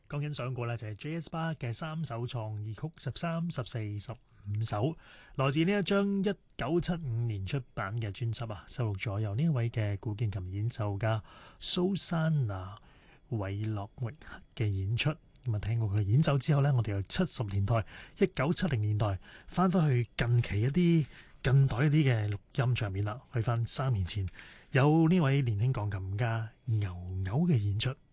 剛欣賞過咧就係 J.S. Bach 嘅3首創意曲13、14、15首，來自呢一張1975年出版嘅專輯啊，收錄咗由呢一位嘅古鍵琴演奏家蘇珊娜韋洛域克嘅演出。咁啊，聽過佢演奏之後呢，我哋由70年代、1970年代翻返去近期一啲近代一啲嘅錄音場面啦，去翻3年前有呢位年輕鋼琴家牛牛嘅演出。